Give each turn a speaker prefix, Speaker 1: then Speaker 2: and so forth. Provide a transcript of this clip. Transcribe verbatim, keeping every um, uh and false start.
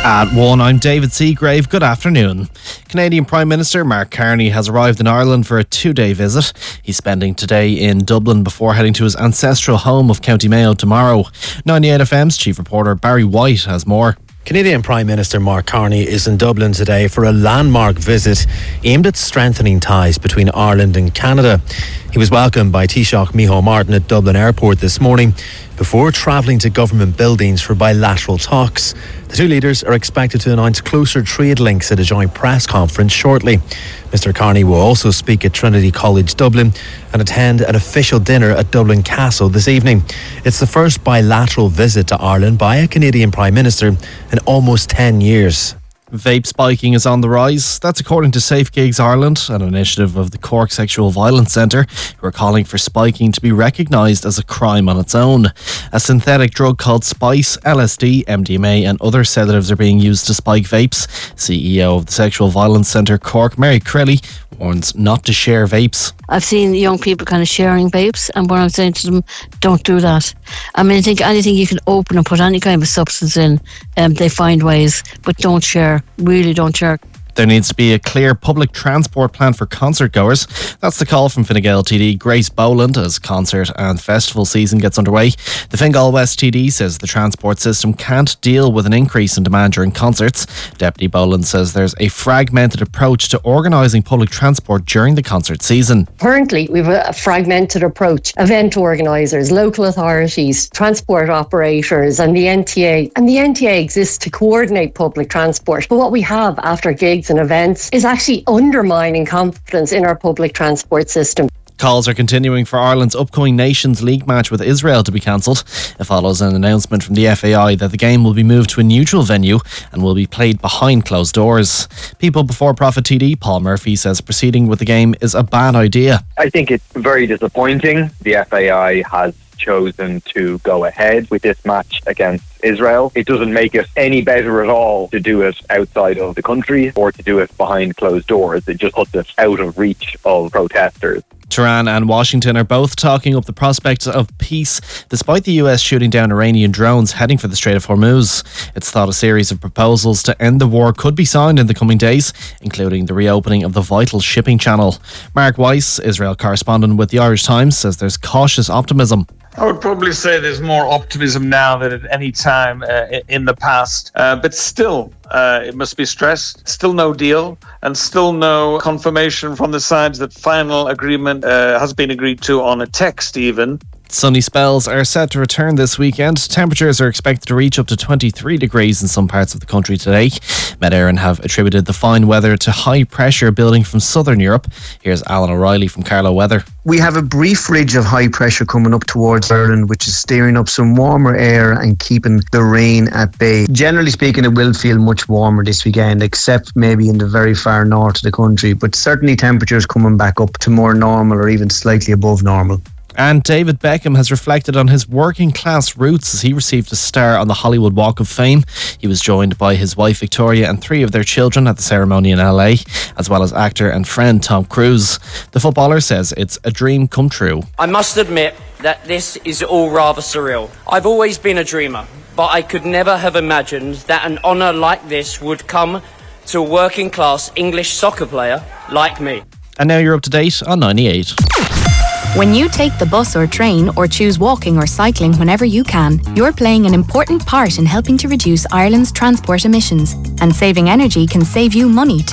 Speaker 1: At one, I'm David Seagrave. Good afternoon. Canadian Prime Minister Mark Carney has arrived in Ireland for a two-day visit. He's spending today in Dublin before heading to his ancestral home of County Mayo tomorrow. ninety-eight F M's chief reporter Barry White has more.
Speaker 2: Canadian Prime Minister Mark Carney is in Dublin today for a landmark visit aimed at strengthening ties between Ireland and Canada. He was welcomed by Taoiseach Micheál Martin at Dublin Airport this morning before travelling to government buildings for bilateral talks. The two leaders are expected to announce closer trade links at a joint press conference shortly. Mr Carney will also speak at Trinity College Dublin and attend an official dinner at Dublin Castle this evening. It's the first bilateral visit to Ireland by a Canadian Prime Minister in almost ten years.
Speaker 1: Vape spiking is on the rise. That's according to Safe Gigs Ireland, an initiative of the Cork Sexual Violence Centre, who are calling for spiking to be recognised as a crime on its own. A synthetic drug called Spice, L S D, M D M A and other sedatives are being used to spike vapes. C E O of the Sexual Violence Centre Cork, Mary Crilly, warns not to share vapes.
Speaker 3: I've seen young people kind of sharing vapes, and what I'm saying to them, don't do that. I mean, I think anything you can open and put any kind of substance in, um, they find ways, but don't share. Really don't share.
Speaker 1: There needs to be a clear public transport plan for concert goers. That's the call from Fine Gael T D Grace Boland as concert and festival season gets underway. The Fine Gael West T D says the transport system can't deal with an increase in demand during concerts. Deputy Boland says there's a fragmented approach to organising public transport during the concert season.
Speaker 4: Currently, we have a fragmented approach. Event organisers, local authorities, transport operators and the N T A. And the N T A exists to coordinate public transport. But what we have after gigs and events is actually undermining confidence in our public transport system.
Speaker 1: Calls are continuing for Ireland's upcoming Nations League match with Israel to be cancelled. It follows an announcement from the F A I that the game will be moved to a neutral venue and will be played behind closed doors. People Before Profit T D Paul Murphy says proceeding with the game is a bad idea.
Speaker 5: I think it's very disappointing. The F A I has chosen to go ahead with this match against Israel. It doesn't make it any better at all to do it outside of the country or to do it behind closed doors. It just puts it out of reach of protesters.
Speaker 1: Tehran and Washington are both talking up the prospects of peace despite the U S shooting down Iranian drones heading for the Strait of Hormuz. It's thought a series of proposals to end the war could be signed in the coming days, including the reopening of the vital shipping channel. Mark Weiss, Israel correspondent with the Irish Times, says there's cautious optimism.
Speaker 6: I would probably say there's more optimism now than at any time uh, in the past. Uh, but still, uh, it must be stressed, still no deal and still no confirmation from the sides that final agreement uh, has been agreed to on a text even.
Speaker 1: Sunny spells are set to return this weekend. Temperatures are expected to reach up to twenty-three degrees in some parts of the country today. Met Éireann have attributed the fine weather to high pressure building from southern Europe. Here's Alan O'Reilly from Carlow Weather.
Speaker 7: We have a brief ridge of high pressure coming up towards Ireland, which is steering up some warmer air and keeping the rain at bay. Generally speaking, it will feel much warmer this weekend, except maybe in the very far north of the country. But certainly temperatures coming back up to more normal or even slightly above normal.
Speaker 1: And David Beckham has reflected on his working class roots as he received a star on the Hollywood Walk of Fame. He was joined by his wife Victoria and three of their children at the ceremony in L A, as well as actor and friend Tom Cruise. The footballer says it's a dream come true.
Speaker 8: I must admit that this is all rather surreal. I've always been a dreamer, but I could never have imagined that an honour like this would come to a working class English soccer player like me.
Speaker 1: And now you're up to date on ninety-eight.
Speaker 9: When you take the bus or train or choose walking or cycling whenever you can, you're playing an important part in helping to reduce Ireland's transport emissions. And saving energy can save you money too.